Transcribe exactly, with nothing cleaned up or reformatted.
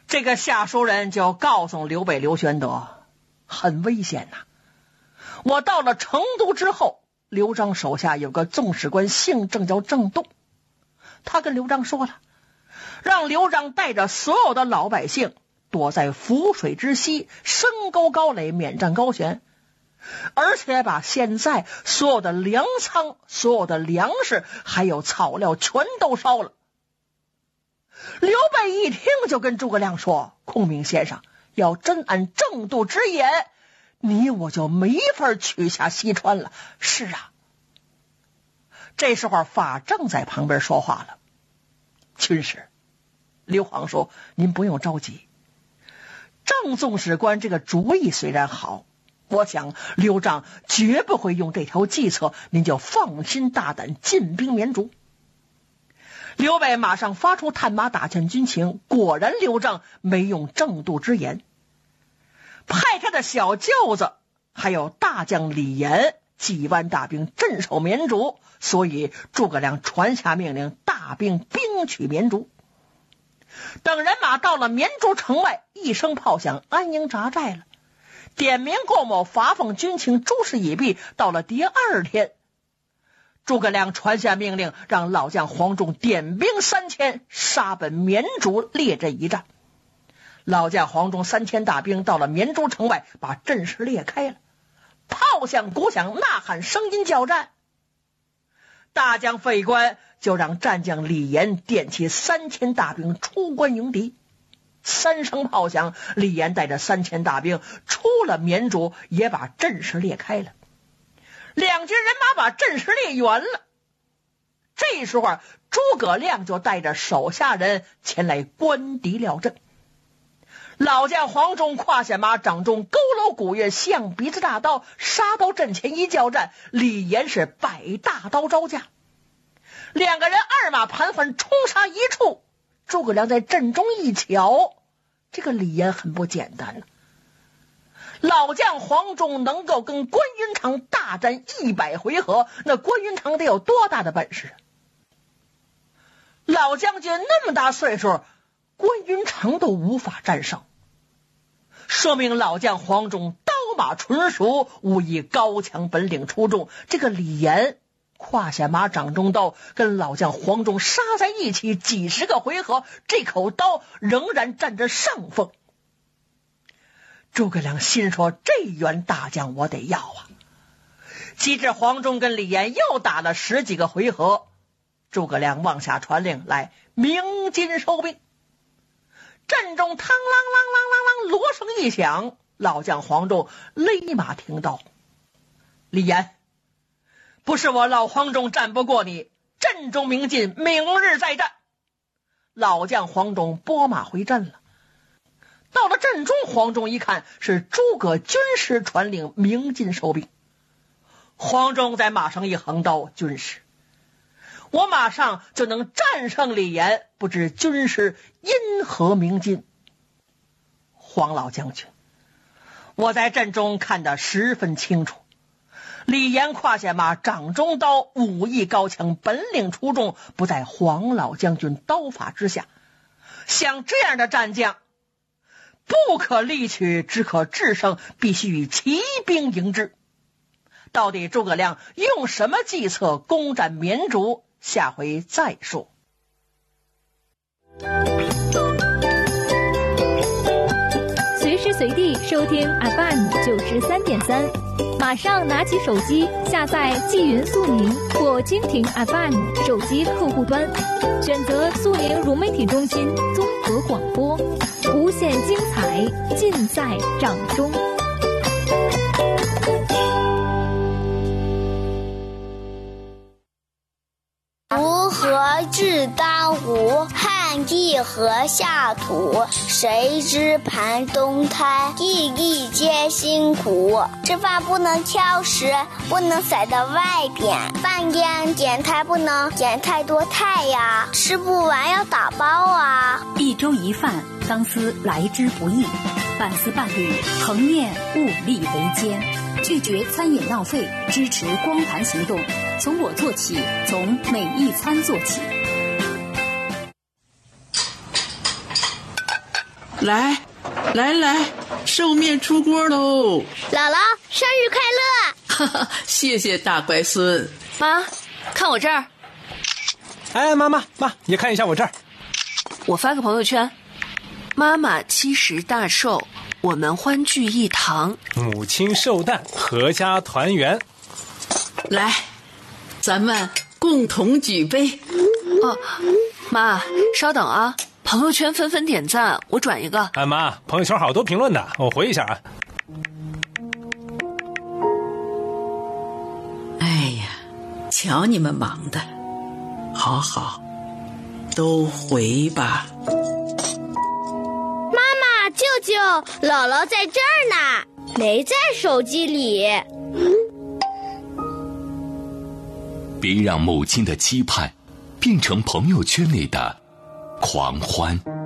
这个下书人就告诉刘备刘玄德，很危险呐、啊！我到了成都之后，刘璋手下有个纵使官，姓郑，叫郑栋。他跟刘璋说了，让刘璋带着所有的老百姓躲在涪水之西，深沟高垒，免战高悬，而且把现在所有的粮仓、所有的粮食还有草料全都烧了。刘备一听就跟诸葛亮说，孔明先生，要真按郑度之言，你我就没法取下西川了。是啊。这时候法正在旁边说话了，军师，刘皇说，您不用着急，郑纵使官这个主意虽然好，我想刘璋绝不会用这条计策，您就放心大胆进兵绵竹。刘备马上发出探马打探军情，果然刘璋没用郑度之言，派他的小舅子还有大将李严几万大兵镇守绵竹，所以诸葛亮传下命令，大兵兵取绵竹。等人马到了绵竹城外，一声炮响，安营扎寨了。点名过某，罚俸军情，诸事已毕。到了第二天，诸葛亮传下命令，让老将黄忠点兵三千，杀奔绵竹列阵一战。老将黄忠三千大兵到了绵竹城外，把阵势裂开了，炮响鼓响，呐喊声音交战。大将费关就让战将李严点起三千大兵出关迎敌。三声炮响，李严带着三千大兵出了绵竹，也把阵势裂开了。两军人马把阵势裂圆了。这时候诸葛亮就带着手下人前来观敌料阵。老将黄忠胯下马，掌中佝偻鼓乐，象鼻子大刀，杀到阵前一交战，李严是摆大刀招架，两个人二马盘旋，冲杀一处。诸葛亮在阵中一瞧，这个李严很不简单了。老将黄忠能够跟关云长大战一百回合，那关云长得有多大的本事？老将军那么大岁数，关云长都无法战胜，说明老将黄忠刀马纯熟，武艺高强，本领出众。这个李严胯下马，掌中刀，跟老将黄忠杀在一起几十个回合，这口刀仍然占着上风。诸葛亮心说，这员大将我得要啊！及至黄忠跟李严又打了十几个回合，诸葛亮往下传令，来鸣金收兵。阵中嘡啷啷啷啷啷，锣声一响，老将黄忠勒马停刀。李严，不是我老黄忠战不过你，阵中鸣金，明日再战。老将黄忠拨马回阵了。到了阵中，黄忠一看是诸葛军师传令鸣金收兵。黄忠在马上一横刀，军师，我马上就能战胜李严，不知军师因何鸣金？黄老将军，我在阵中看得十分清楚，李严胯下马，掌中刀，武艺高强，本领出众，不在黄老将军刀法之下。像这样的战将，不可力取，只可制胜，必须以骑兵迎之。到底诸葛亮用什么计策攻占绵竹？下回再说。 随时随地收听 F M 九十三点三，马上拿起手机下载纪云速宁或蜻蜓 F M 手机客户端，选择速宁融媒体中心综合广播，无限精彩尽在掌中。 锄禾日当午，汗滴禾下土。谁知盘中餐，粒粒皆辛苦。吃饭不能挑食，不能塞到外边，饭店点菜不能点太多菜呀，吃不完要打包啊。 一粥一饭，当思来之不易，半丝半缕，恒念物力维艰。拒绝餐饮浪费，支持光盘行动，从我做起，从每一餐做起。 来来来，寿面出锅喽！ 姥姥生日快乐！ 哈哈，谢谢大乖孙。 妈，看我这儿。 哎，妈妈妈，也看一下我这儿。 我发个朋友圈，妈妈七十大寿，我们欢聚一堂， 母亲寿诞，阖家团圆。 来，咱们共同举杯。 哦，妈，稍等啊，朋友圈纷纷点赞，我转一个。 哎妈，朋友圈好多评论的，我回一下啊。 哎呀，瞧你们忙的，好好，都回吧。 妈妈、舅舅，姥姥在这儿呢，没在手机里。 别让母亲的期盼变成朋友圈里的狂欢。